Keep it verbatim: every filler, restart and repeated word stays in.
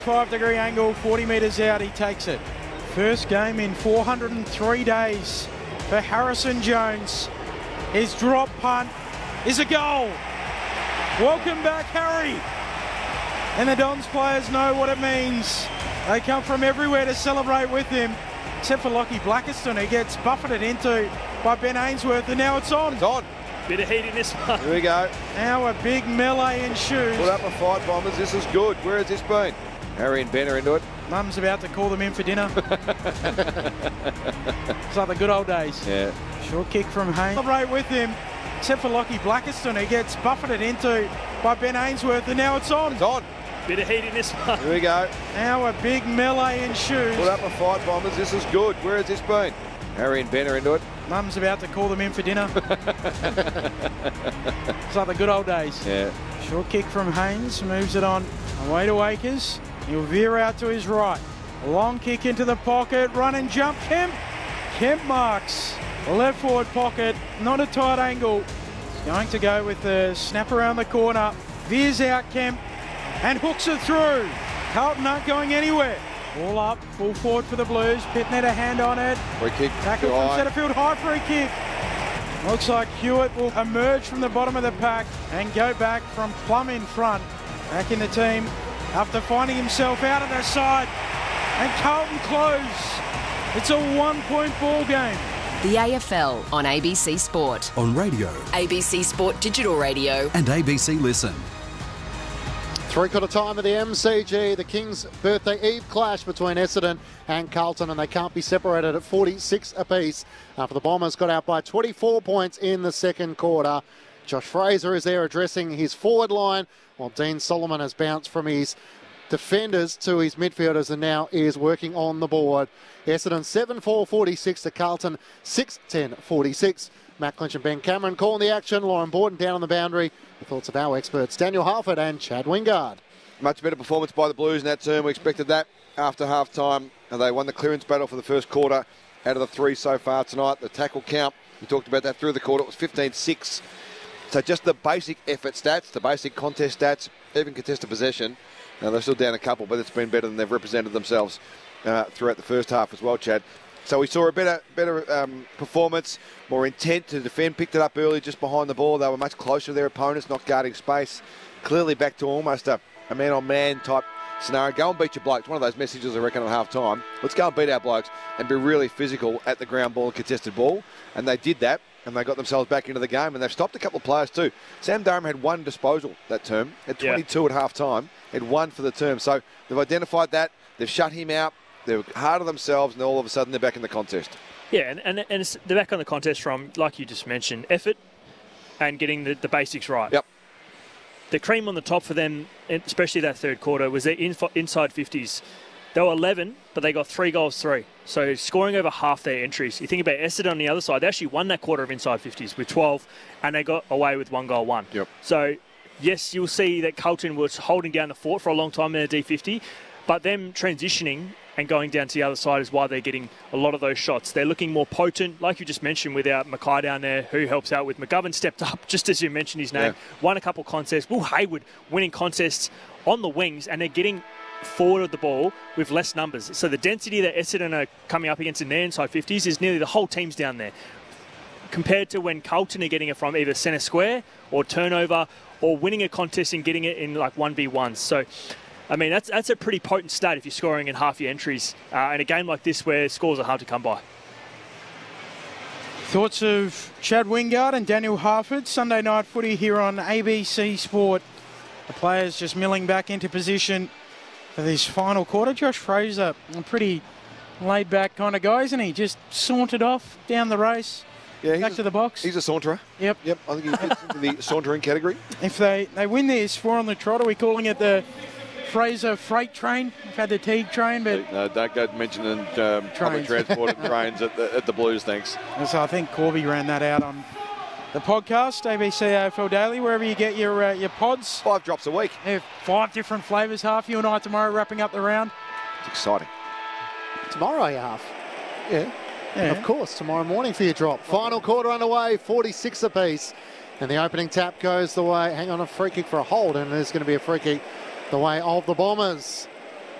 Five degree angle, forty metres out, he takes it. First game in four hundred three days for Harrison Jones. His drop punt is a goal. Welcome back, Harry. And the Dons players know what it means. They come from everywhere to celebrate with him, except for Lockie Blackiston, who gets buffeted into by Ben Ainsworth, and now it's on. It's on. Bit of heat in this one. Here we go. Now a big melee ensues. Put up a fight, Bombers. This is good. Where has this been? Harry and Ben are into it. Mum's about to call them in for dinner. It's like the good old days. Yeah. Short kick from Haynes. Celebrate with him, except for Lockie Blackiston, who gets buffeted into by Ben Ainsworth, and now it's on. It's on. Bit of heat in this one. Here we go. Now a big melee ensues. Put up a fight, Bombers. This is good. Where has this been? Harry and Ben are into it. Mum's about to call them in for dinner. It's like the good old days. Yeah. Short kick from Haynes, moves it on away to Akers. He'll veer out to his right. A long kick into the pocket, run and jump. Kemp. Kemp marks. Left forward pocket, not a tight angle. He's going to go with the snap around the corner. Veers out Kemp and hooks it through. Carlton not going anywhere. All up, full forward for the Blues. Pitnet a hand on it. Free kick. Tackle from Setterfield, high free kick. Looks like Hewitt will emerge from the bottom of the pack and go back from Plum in front. Back in the team after finding himself out of their side. And Carlton close. It's a one-point ball game. The A F L on A B C Sport. On radio. A B C Sport Digital Radio. And A B C Listen. Three-quarter time of the M C G, the Kings' birthday eve clash between Essendon and Carlton, and they can't be separated at forty-six apiece after the Bombers got out by twenty-four points in the second quarter. Josh Fraser is there addressing his forward line, while Dean Solomon has bounced from his defenders to his midfielders and now is working on the board. Essendon seven four forty-six to Carlton six ten forty-six. Matt Clinch and Ben Cameron calling the action. Lauren Borton down on the boundary. The thoughts of our experts, Daniel Harford and Chad Wingard. Much better performance by the Blues in that term. We expected that after half-time. And they won the clearance battle for the first quarter out of the three so far tonight. The tackle count, we talked about that through the quarter, it was fifteen six. So just the basic effort stats, the basic contest stats, even contested possession. Now they're still down a couple, but it's been better than they've represented themselves uh, throughout the first half as well, Chad. So we saw a better better um, performance, more intent to defend, picked it up early just behind the ball. They were much closer to their opponents, not guarding space. Clearly back to almost a, a man-on-man type scenario. Go and beat your blokes. One of those messages, I reckon, at half-time. Let's go and beat our blokes and be really physical at the ground ball and contested ball. And they did that, and they got themselves back into the game, and they've stopped a couple of players too. Sam Durham had one disposal that term, had twenty-two yeah. at half-time, had one for the term. So they've identified that, they've shut him out, they're hard on themselves, and all of a sudden they're back in the contest. Yeah, and, and, and it's, they're back on the contest from, like you just mentioned, effort and getting the, the basics right. Yep. The cream on the top for them, especially that third quarter, was their in, inside fifties. They were eleven, but they got three goals, three. So scoring over half their entries. You think about Essendon on the other side, they actually won that quarter of inside fifties with twelve, and they got away with one goal, one. Yep. So, yes, you'll see that Carlton was holding down the fort for a long time in a D fifty, but them transitioning and going down to the other side is why they're getting a lot of those shots. They're looking more potent, like you just mentioned, without Mackay down there, who helps out with McGovern stepped up, just as you mentioned his name, yeah. won a couple contests. Will Hayward winning contests on the wings, and they're getting forward of the ball with less numbers. So the density that Essendon are coming up against in their inside fifties is nearly the whole team's down there, compared to when Carlton are getting it from either centre square or turnover or winning a contest and getting it in like one v ones. So I mean, that's that's a pretty potent stat if you're scoring in half your entries uh, in a game like this where scores are hard to come by. Thoughts of Chad Wingard and Daniel Harford, Sunday night footy here on A B C Sport. The players just milling back into position for this final quarter. Josh Fraser, a pretty laid-back kind of guy, isn't he? Just sauntered off down the race, yeah, back a, to the box. He's a saunterer. Yep. Yep, I think he fits into the sauntering category. If they, they win this, four on the trot, are we calling it the Fraser freight train? We've had the Teague train, but... No, don't go mentioning um, public transport and trains at the, at the Blues, thanks. And so I think Corby ran that out on the podcast, A B C A F L Daily, wherever you get your uh, your pods. Five drops a week. Yeah, five different flavours, half you and I tomorrow wrapping up the round. It's exciting. Tomorrow you have. Yeah. yeah. Of course, tomorrow morning for your drop. Final quarter underway, forty-six apiece. And the opening tap goes the way, hang on, a free kick for a hold, and there's going to be a free kick the way of the Bombers.